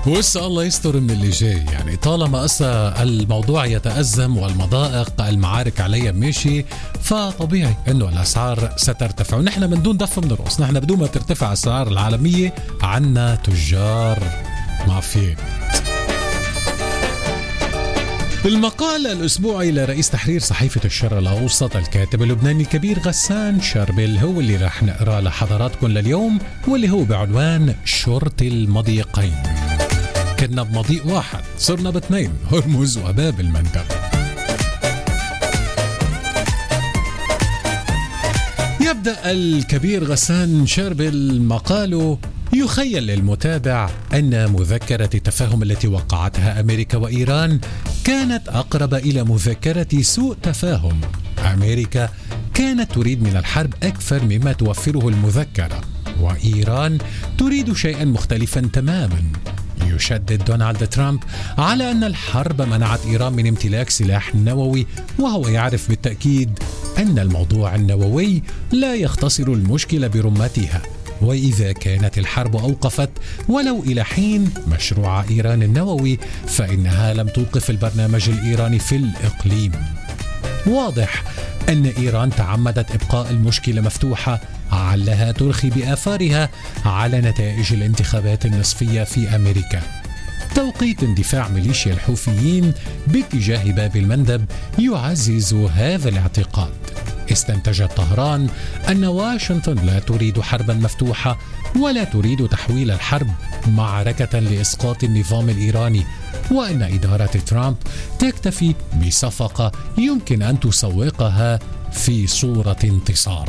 وإسا الله يستر من اللي جاي. يعني طالما إسا الموضوع يتأزم والمضائق المعارك عليها ماشي، فطبيعي إنه الأسعار سترتفع، ونحن من دون دف من الرأس، نحن بدون ما ترتفع الأسعار العالمية عنا تجار مافيا. المقال الأسبوعي لرئيس تحرير صحيفة الشرق الأوسط الكاتب اللبناني الكبير غسان شربل هو اللي رح نقرأ لحضراتكم لليوم، واللي هو بعنوان شرط المضيقين. كنا بمضيق واحد صرنا باثنين، هرمز وباب المندب. يبدأ الكبير غسان شربل مقاله: يخيل للمتابع أن مذكرة التفاهم التي وقعتها أمريكا وإيران كانت أقرب إلى مذكرة سوء تفاهم. أمريكا كانت تريد من الحرب أكثر مما توفره المذكرة، وإيران تريد شيئا مختلفا تماما. يشدد دونالد ترامب على أن الحرب منعت إيران من امتلاك سلاح نووي، وهو يعرف بالتأكيد أن الموضوع النووي لا يختصر المشكلة برمتها، وإذا كانت الحرب أوقفت ولو إلى حين مشروع إيران النووي فإنها لم توقف البرنامج الإيراني في الإقليم. واضح أن إيران تعمدت إبقاء المشكلة مفتوحة علها ترخي بآثارها على نتائج الانتخابات النصفية في أمريكا. توقيت اندفاع ميليشيا الحوثيين باتجاه باب المندب يعزز هذا الاعتقاد. استنتجت طهران أن واشنطن لا تريد حربا مفتوحة ولا تريد تحويل الحرب معركة لإسقاط النظام الإيراني، وأن إدارة ترامب تكتفي بصفقة يمكن أن تسوقها في صورة انتصار.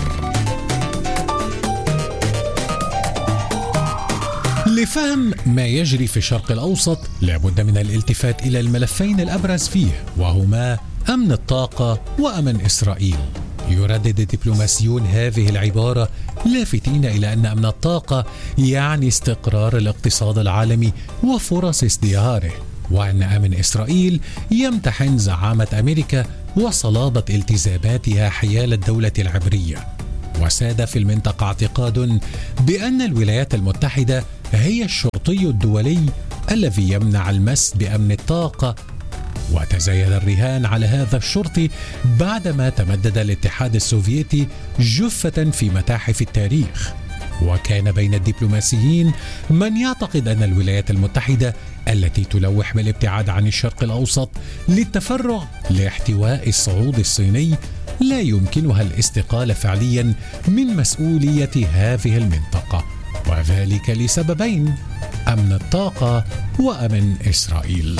لفهم ما يجري في الشرق الأوسط لابد من الالتفات إلى الملفين الأبرز فيه، وهما أمن الطاقة وأمن إسرائيل. يردد الدبلوماسيون هذه العبارة لافتين إلى أن أمن الطاقة يعني استقرار الاقتصاد العالمي وفرص ازدهاره، وأن أمن إسرائيل يمتحن زعامة أمريكا وصلابة التزاماتها حيال الدولة العبرية. وساد في المنطقة اعتقاد بأن الولايات المتحدة هي الشرطي الدولي الذي يمنع المس بأمن الطاقة، وتزايد الرهان على هذا الشرطي بعدما تمدد الاتحاد السوفيتي جثة في متاحف التاريخ. وكان بين الدبلوماسيين من يعتقد أن الولايات المتحدة التي تلوح بالابتعاد عن الشرق الأوسط للتفرغ لاحتواء الصعود الصيني لا يمكنها الاستقالة فعليا من مسؤولية هذه المنطقة، وذلك لسببين: أمن الطاقة وأمن إسرائيل.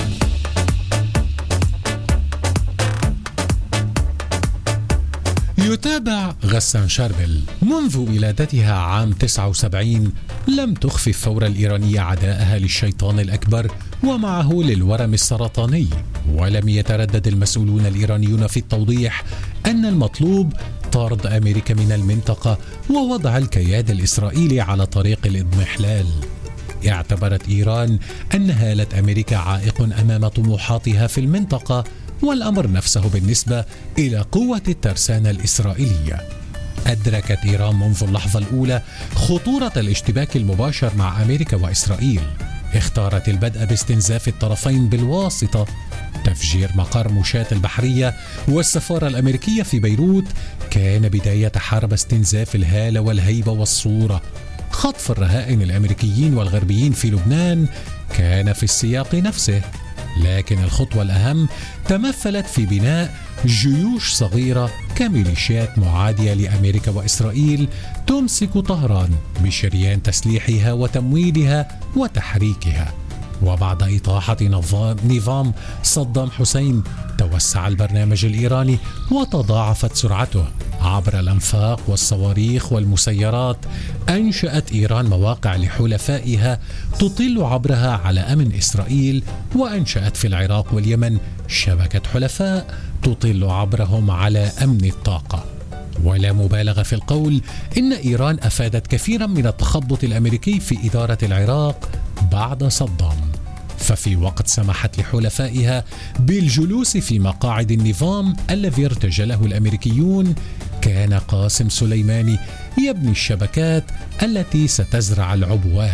يتابع غسان شربل: منذ ولادتها عام 79 لم تخفي الثورة الإيرانية عداءها للشيطان الأكبر ومعه للورم السرطاني، ولم يتردد المسؤولون الإيرانيون في التوضيح أن المطلوب طرد أمريكا من المنطقة ووضع الكياد الإسرائيلي على طريق الإضمحلال. اعتبرت إيران أن هالة أمريكا عائق أمام طموحاتها في المنطقة، والأمر نفسه بالنسبة إلى قوة الترسانة الإسرائيلية. أدركت إيران منذ اللحظة الأولى خطورة الاشتباك المباشر مع أمريكا وإسرائيل. اختارت البدء باستنزاف الطرفين بالواسطة. تفجير مقر مشاة البحرية والسفارة الأمريكية في بيروت كان بداية حرب استنزاف الهالة والهيبة والصورة. خطف الرهائن الأمريكيين والغربيين في لبنان كان في السياق نفسه، لكن الخطوة الأهم تمثلت في بناء جيوش صغيرة كميليشيات معادية لأمريكا وإسرائيل تمسك طهران بشريان تسليحها وتمويلها وتحريكها. وبعد إطاحة نظام صدام حسين توسع البرنامج الإيراني وتضاعفت سرعته عبر الأنفاق والصواريخ والمسيرات. أنشأت إيران مواقع لحلفائها تطل عبرها على أمن إسرائيل، وأنشأت في العراق واليمن شبكة حلفاء تطل عبرهم على أمن الطاقة. ولا مبالغة في القول إن إيران أفادت كثيرا من التخبط الأمريكي في إدارة العراق بعد صدام، ففي وقت سمحت لحلفائها بالجلوس في مقاعد النظام الذي ارتجله الأمريكيون، كان قاسم سليماني يبني الشبكات التي ستزرع العبوات.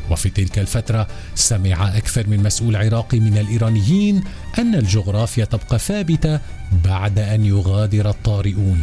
وفي تلك الفترة سمع أكثر من مسؤول عراقي من الإيرانيين أن الجغرافيا تبقى ثابتة بعد أن يغادر الطارئون.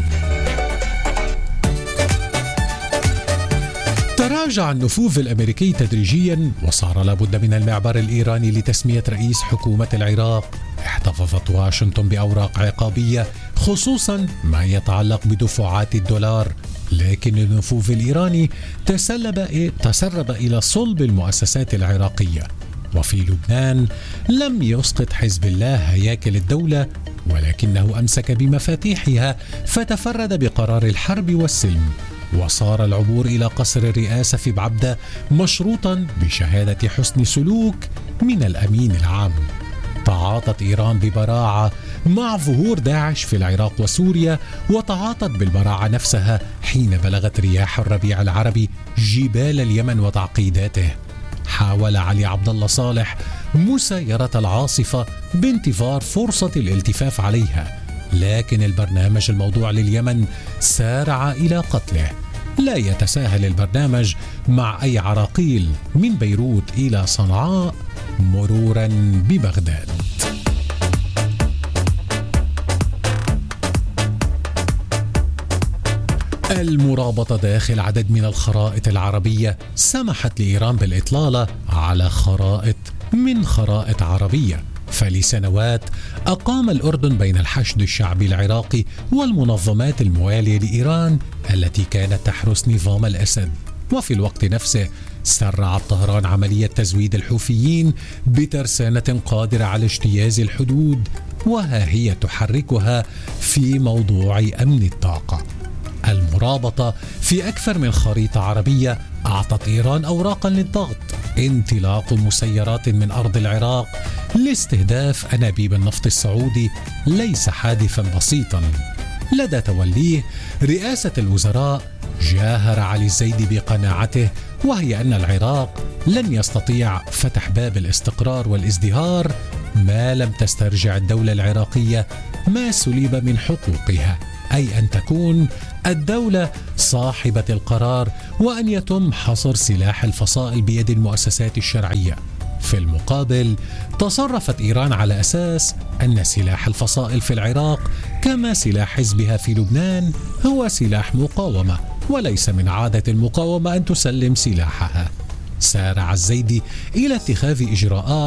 تراجع النفوذ الأمريكي تدريجيا وصار لابد من المعبر الإيراني لتسمية رئيس حكومة العراق. احتفظت واشنطن بأوراق عقابية خصوصا ما يتعلق بدفعات الدولار، لكن النفوذ الإيراني تسرب إلى صلب المؤسسات العراقية. وفي لبنان لم يسقط حزب الله هياكل الدولة، ولكنه أمسك بمفاتيحها فتفرد بقرار الحرب والسلم، وصار العبور إلى قصر الرئاسة في بعبدة مشروطا بشهادة حسن سلوك من الأمين العام. تعاطت إيران ببراعة مع ظهور داعش في العراق وسوريا، وتعاطت بالبراعة نفسها حين بلغت رياح الربيع العربي جبال اليمن وتعقيداته. حاول علي عبد الله صالح مسايرة العاصفة بانتظار فرصة الالتفاف عليها، لكن البرنامج الموضوع لليمن سارع إلى قتله. لا يتساهل البرنامج مع أي عراقيل من بيروت إلى صنعاء مرورا ببغداد. المرابطة داخل عدد من الخرائط العربية سمحت لإيران بالإطلالة على خرائط من خرائط عربية. فلسنوات أقام الأردن بين الحشد الشعبي العراقي والمنظمات الموالية لإيران التي كانت تحرس نظام الأسد، وفي الوقت نفسه سرعت طهران عملية تزويد الحوثيين بترسانة قادرة على اجتياز الحدود، وها هي تحركها في موضوع أمن الطاقة. المرابطة في أكثر من خريطة عربية أعطت إيران أوراقا للضغط. انطلاق مسيرات من أرض العراق لاستهداف أنابيب النفط السعودي ليس حادثا بسيطا. لدى توليه رئاسة الوزراء جاهر علي الزيدي بقناعته، وهي أن العراق لن يستطيع فتح باب الاستقرار والازدهار ما لم تسترجع الدولة العراقية ما سلب من حقوقها، أي أن تكون الدولة صاحبة القرار وأن يتم حصر سلاح الفصائل بيد المؤسسات الشرعية. في المقابل تصرفت إيران على أساس أن سلاح الفصائل في العراق كما سلاح حزبها في لبنان هو سلاح مقاومة، وليس من عادة المقاومة أن تسلم سلاحها. سارع الزيدي إلى اتخاذ إجراءات